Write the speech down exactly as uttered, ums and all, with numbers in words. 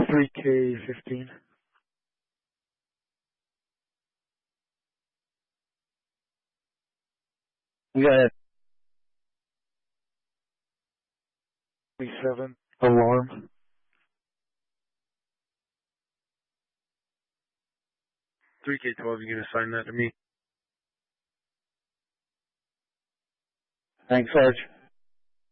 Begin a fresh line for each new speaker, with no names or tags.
three K fifteen.
Go ahead.
twenty-seven, alarm.
three K twelve, you can assign that to me.
Thanks, Sarge.